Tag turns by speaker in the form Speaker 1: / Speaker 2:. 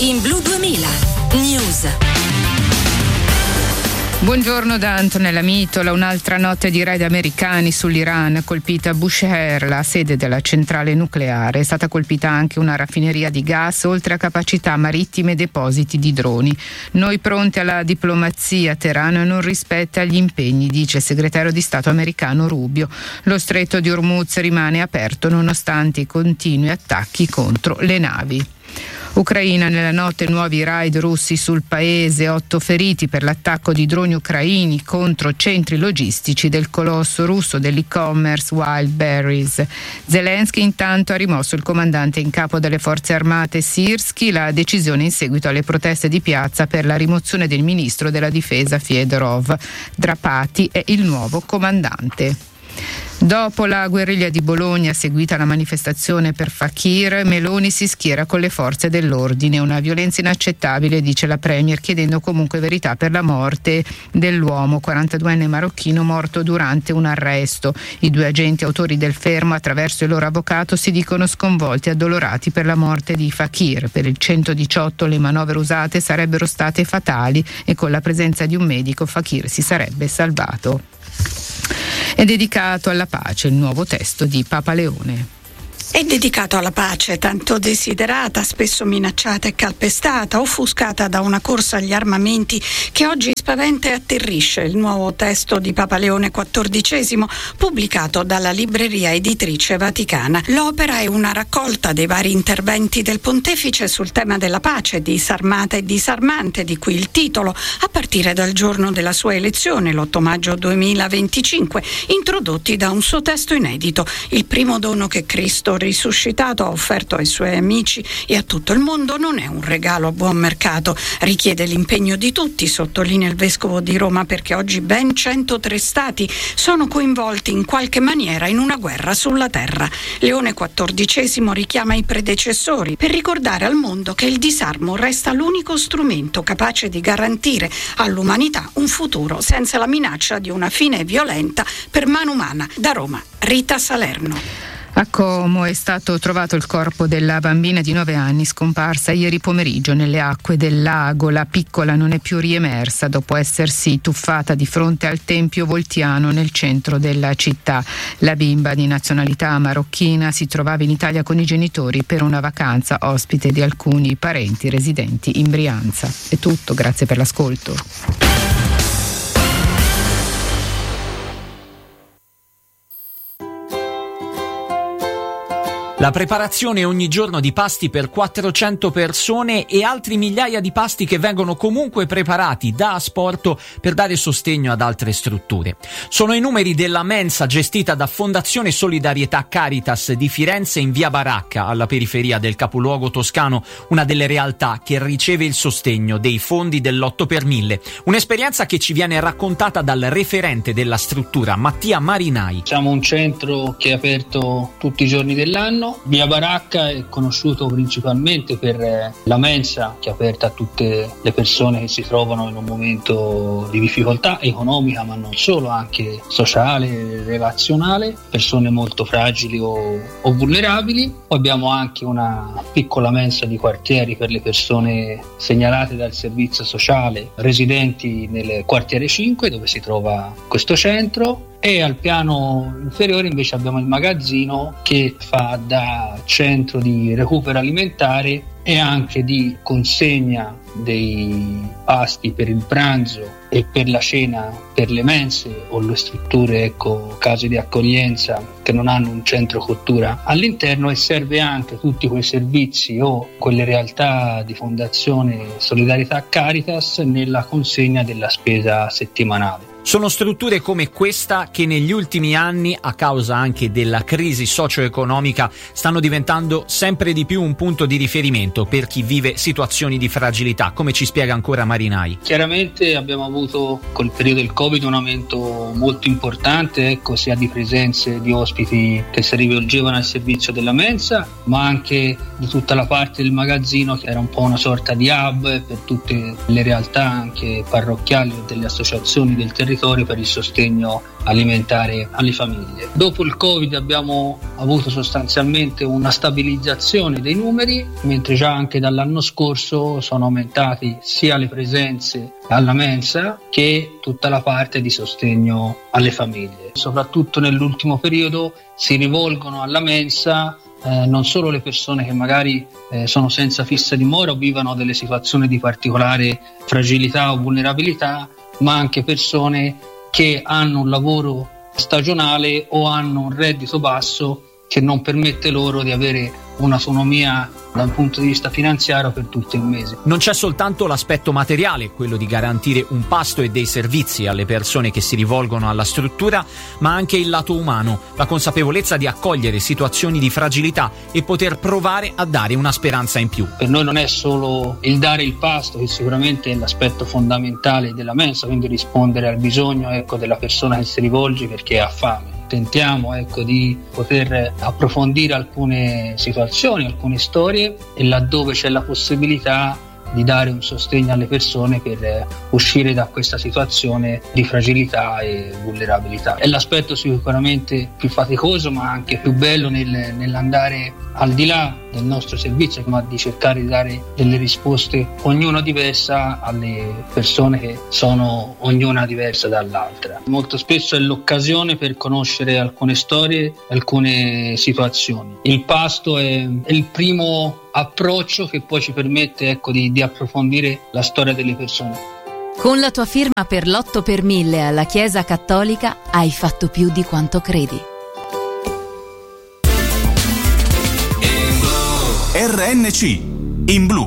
Speaker 1: in Blu 2000 News.
Speaker 2: Buongiorno da Antonella Mitola. Un'altra notte di raid americani sull'Iran, colpita Bushehr, la sede della centrale nucleare. È stata colpita anche una raffineria di gas, oltre a capacità marittime e depositi di droni. Noi pronti alla diplomazia, Teheran non rispetta gli impegni, dice il segretario di Stato americano Rubio. Lo stretto di Hormuz rimane aperto nonostante i continui attacchi contro le navi. Ucraina, nella notte nuovi raid russi sul paese, 8 feriti per l'attacco di droni ucraini contro centri logistici del colosso russo dell'e-commerce Wildberries. Zelensky intanto ha rimosso il comandante in capo delle forze armate Sirski, la decisione in seguito alle proteste di piazza per la rimozione del ministro della difesa Fedorov. Drapati è il nuovo comandante. Dopo la guerriglia di Bologna, seguita la manifestazione per Fakir, Meloni si schiera con le forze dell'ordine. Una violenza inaccettabile, dice la Premier, chiedendo comunque verità per la morte dell'uomo, 42enne marocchino, morto durante un arresto. I 2 agenti autori del fermo, attraverso il loro avvocato, si dicono sconvolti e addolorati per la morte di Fakir. Per il 118 le manovre usate sarebbero state fatali e con la presenza di un medico Fakir si sarebbe salvato. È dedicato alla pace il nuovo testo di Papa Leone.
Speaker 3: È dedicato alla pace, tanto desiderata, spesso minacciata e calpestata, offuscata da una corsa agli armamenti che oggi spaventa e atterrisce il nuovo testo di Papa Leone XIV, pubblicato dalla libreria editrice Vaticana. L'opera è una raccolta dei vari interventi del pontefice sul tema della pace, disarmata e disarmante, di cui il titolo, a partire dal giorno della sua elezione, l'8 maggio 2025, introdotti da un suo testo inedito, il primo dono che Cristo risuscitato ha offerto ai suoi amici e a tutto il mondo. Non è un regalo a buon mercato, richiede l'impegno di tutti, sottolinea il vescovo di Roma, perché oggi ben 103 stati sono coinvolti in qualche maniera in una guerra sulla terra. Leone XIV richiama i predecessori per ricordare al mondo che il disarmo resta l'unico strumento capace di garantire all'umanità un futuro senza la minaccia di una fine violenta per mano umana. Da Roma, Rita Salerno.
Speaker 2: A Como è stato trovato il corpo della bambina di 9 anni scomparsa ieri pomeriggio nelle acque del lago. La piccola non è più riemersa dopo essersi tuffata di fronte al Tempio Voltiano nel centro della città. La bimba di nazionalità marocchina si trovava in Italia con i genitori per una vacanza, ospite di alcuni parenti residenti in Brianza. È tutto, grazie per l'ascolto.
Speaker 4: La preparazione ogni giorno di pasti per 400 persone e altri migliaia di pasti che vengono comunque preparati da Asporto per dare sostegno ad altre strutture. Sono i numeri della mensa gestita da Fondazione Solidarietà Caritas di Firenze in via Baracca, alla periferia del capoluogo toscano, una delle realtà che riceve il sostegno dei fondi dell'8 per 1000. Un'esperienza che ci viene raccontata dal referente della struttura, Mattia Marinai.
Speaker 5: Siamo un centro che è aperto tutti i giorni dell'anno. Via Baracca è conosciuto principalmente per la mensa, che è aperta a tutte le persone che si trovano in un momento di difficoltà economica, ma non solo, anche sociale, relazionale, persone molto fragili o vulnerabili. Poi abbiamo anche una piccola mensa di quartieri per le persone segnalate dal servizio sociale, residenti nel quartiere 5, dove si trova questo centro. E al piano inferiore invece abbiamo il magazzino, che fa da centro di recupero alimentare e anche di consegna dei pasti per il pranzo e per la cena per le mense o le strutture, case di accoglienza che non hanno un centro cottura all'interno, e serve anche tutti quei servizi o quelle realtà di Fondazione Solidarietà Caritas nella consegna della spesa settimanale.
Speaker 4: Sono strutture come questa che negli ultimi anni, a causa anche della crisi socio-economica, stanno diventando sempre di più un punto di riferimento per chi vive situazioni di fragilità, come ci spiega ancora Marinai.
Speaker 5: Chiaramente abbiamo avuto col periodo del Covid un aumento molto importante, sia di presenze di ospiti che si rivolgevano al servizio della mensa, ma anche di tutta la parte del magazzino, che era un po' una sorta di hub per tutte le realtà anche parrocchiali o delle associazioni del territorio, territorio per il sostegno alimentare alle famiglie. Dopo il Covid abbiamo avuto sostanzialmente una stabilizzazione dei numeri, mentre già anche dall'anno scorso sono aumentati sia le presenze alla mensa che tutta la parte di sostegno alle famiglie. Soprattutto nell'ultimo periodo si rivolgono alla mensa non solo le persone che magari sono senza fissa dimora o vivono delle situazioni di particolare fragilità o vulnerabilità, ma anche persone che hanno un lavoro stagionale o hanno un reddito basso che non permette loro di avere un'autonomia da un punto di vista finanziario per tutto il mese.
Speaker 4: Non c'è soltanto l'aspetto materiale, quello di garantire un pasto e dei servizi alle persone che si rivolgono alla struttura, ma anche il lato umano, la consapevolezza di accogliere situazioni di fragilità e poter provare a dare una speranza in più.
Speaker 5: Per noi non è solo il dare il pasto, che sicuramente è l'aspetto fondamentale della mensa, quindi rispondere al bisogno della persona che si rivolge perché ha fame. Tentiamo di poter approfondire alcune situazioni, alcune storie, e laddove c'è la possibilità di dare un sostegno alle persone per uscire da questa situazione di fragilità e vulnerabilità. È l'aspetto sicuramente più faticoso, ma anche più bello nell'andare al di là del nostro servizio, ma di cercare di dare delle risposte, ognuna diversa, alle persone che sono ognuna diversa dall'altra. Molto spesso è l'occasione per conoscere alcune storie, alcune situazioni. Il pasto è il primo approccio che poi ci permette di approfondire la storia delle persone.
Speaker 1: Con la tua firma per l'8 per 1000 alla Chiesa Cattolica hai fatto più di quanto credi.
Speaker 6: RNC in blu.